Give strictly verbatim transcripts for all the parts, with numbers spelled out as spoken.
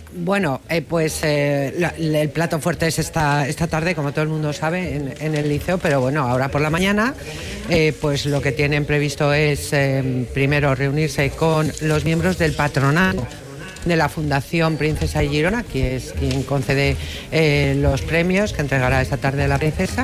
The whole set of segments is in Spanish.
Bueno, eh, pues eh, la, el plato fuerte es esta, esta tarde, como todo el mundo sabe, en, en el liceo, pero bueno, ahora por la mañana, eh, pues lo que tienen previsto es eh, primero reunirse con los miembros del patronato de la Fundación Princesa de Girona, que es quien concede eh, los premios que entregará esta tarde la princesa,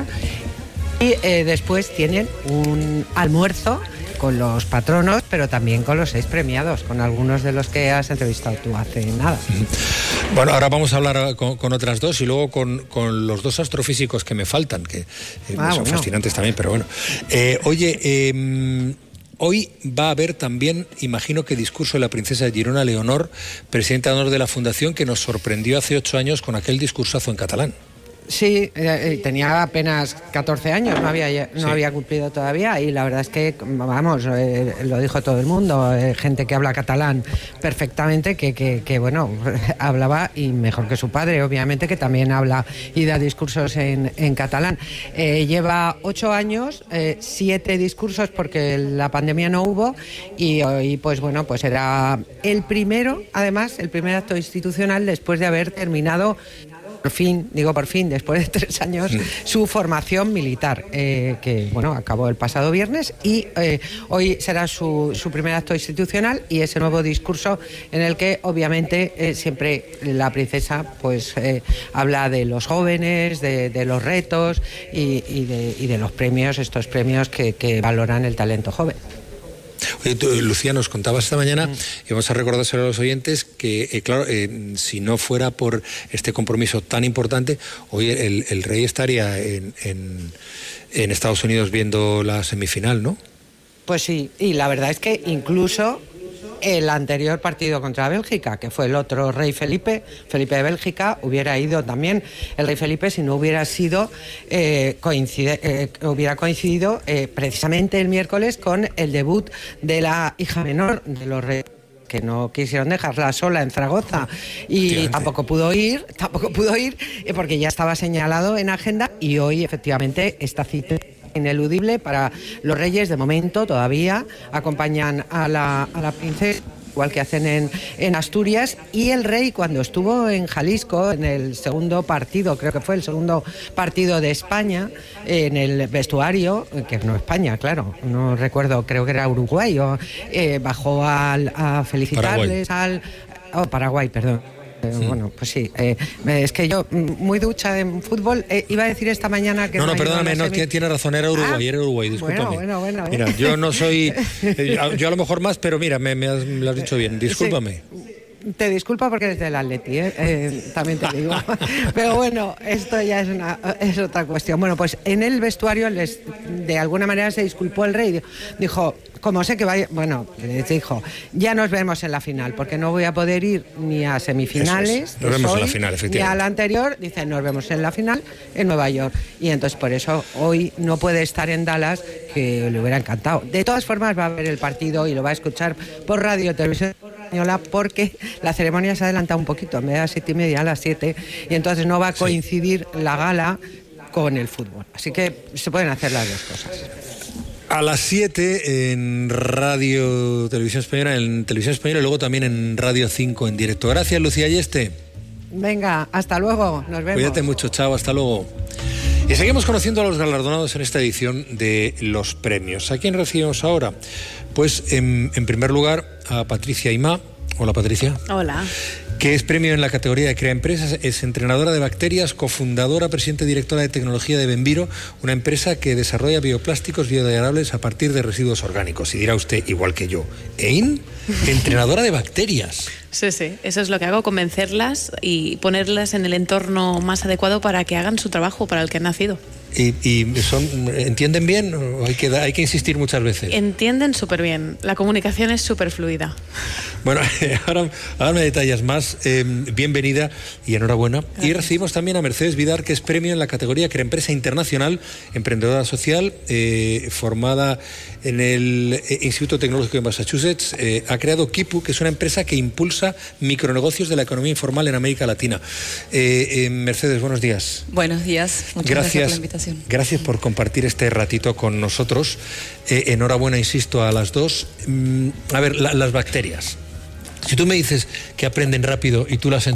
y eh, después tienen un almuerzo con los patronos, pero también con los seis premiados, con algunos de los que has entrevistado tú hace nada. Bueno, ahora vamos a hablar con, con otras dos y luego con, con los dos astrofísicos que me faltan, que eh, ah, son bueno. fascinantes también, pero bueno. Eh, oye, eh, hoy va a haber también, imagino que discurso de la princesa de Girona, Leonor, presidenta de honor de la Fundación, que nos sorprendió hace ocho años con aquel discursazo en catalán. Sí, eh, tenía apenas catorce años, no había no sí. había cumplido todavía, y la verdad es que, vamos, eh, lo dijo todo el mundo, eh, gente que habla catalán perfectamente, que, que, que bueno, hablaba, y mejor que su padre, obviamente, que también habla y da discursos en, en catalán. Eh, lleva ocho años, eh, siete discursos porque la pandemia no hubo, y hoy, pues bueno, pues era el primero, además, el primer acto institucional después de haber terminado, por fin, digo por fin, después de tres años, sí. su formación militar, eh, que bueno, acabó el pasado viernes, y eh, hoy será su, su primer acto institucional y ese nuevo discurso en el que obviamente eh, siempre la princesa pues eh, habla de los jóvenes, de, de los retos y, y, de, y de los premios, estos premios que, que valoran el talento joven. Oye, tú, Lucía, nos contabas esta mañana, mm. y vamos a recordárselo a los oyentes, que eh, claro, eh, si no fuera por este compromiso tan importante, hoy el, el rey estaría en, en, en Estados Unidos viendo la semifinal, ¿no? Pues sí, y la verdad es que incluso el anterior partido contra Bélgica, que fue el otro rey Felipe, Felipe de Bélgica, hubiera ido también el rey Felipe si no hubiera sido, eh, coincide, eh, hubiera coincidido eh, precisamente el miércoles con el debut de la hija menor de los reyes, que no quisieron dejarla sola en Zaragoza, y tampoco pudo ir, tampoco pudo ir, porque ya estaba señalado en agenda, y hoy efectivamente esta cita ineludible para los reyes. De momento todavía acompañan a la, a la princesa, igual que hacen en, en Asturias, y el rey, cuando estuvo en Jalisco en el segundo partido, creo que fue el segundo partido de España, en el vestuario, que no España, claro, no recuerdo, creo que era Uruguay, o, eh, bajó al, a felicitarles Paraguay. al oh, Paraguay, perdón. Sí. Bueno, pues sí, eh, es que yo, muy ducha en fútbol, eh, iba a decir esta mañana que... No, no, no perdóname, no, semi... tiene razón, era Uruguay, ah, era Uruguay, discúlpame. Bueno, bueno, bueno. Mira, yo no soy, eh, yo a lo mejor más, pero mira, me, me, has, me lo has dicho bien, discúlpame. Sí. Te disculpa porque eres del Atleti, ¿eh? Eh, también te digo. Pero bueno, esto ya es, una, es otra cuestión. Bueno, pues en el vestuario les, de alguna manera se disculpó el rey. Dijo, como sé que vaya... Bueno, les dijo, ya nos vemos en la final, porque no voy a poder ir ni a semifinales. Es. Nos vemos hoy, en la final, efectivamente. Ni a la anterior. Dice, nos vemos en la final en Nueva York. Y entonces por eso hoy no puede estar en Dallas, que le hubiera encantado. De todas formas va a ver el partido y lo va a escuchar por radio, televisión española, porque la ceremonia se adelanta un poquito, en vez de a las siete y media, a las siete, y entonces no va a coincidir sí. la gala con el fútbol. Así que se pueden hacer las dos cosas. A las siete en Radio Televisión Española, en Televisión Española y luego también en Radio cinco en directo. Gracias, Lucía Ayeste. Venga, hasta luego, nos vemos. Cuídate mucho, chao, hasta luego. Y seguimos conociendo a los galardonados en esta edición de los premios. ¿A quién recibimos ahora? Pues en, en primer lugar a Patricia Aimá. Hola, Patricia. Hola. Que es premio en la categoría de Crea Empresas, es entrenadora de bacterias, cofundadora, presidenta y directora de tecnología de Benviro, una empresa que desarrolla bioplásticos biodegradables a partir de residuos orgánicos. Y dirá usted, igual que yo, ¿Ein? Entrenadora de bacterias. Sí, sí, eso es lo que hago, convencerlas y ponerlas en el entorno más adecuado para que hagan su trabajo para el que han nacido. ¿Y, y son, entienden bien o hay que, hay que insistir muchas veces? Entienden súper bien, la comunicación es súper fluida. Bueno, ahora, ahora me detallas más. Eh, bienvenida y enhorabuena. Gracias. Y recibimos también a Mercedes Vidar, que es premio en la categoría Crea Empresa Internacional, emprendedora social, eh, formada en el Instituto Tecnológico de Massachusetts. Eh, ha creado Kipu, que es una empresa que impulsa micronegocios de la economía informal en América Latina. Eh, eh, Mercedes, buenos días. Buenos días, muchas gracias, gracias por la invitación. Gracias por compartir este ratito con nosotros. Eh, enhorabuena, insisto, a las dos. Mm, a ver, la, las bacterias. Si tú me dices que aprenden rápido y tú las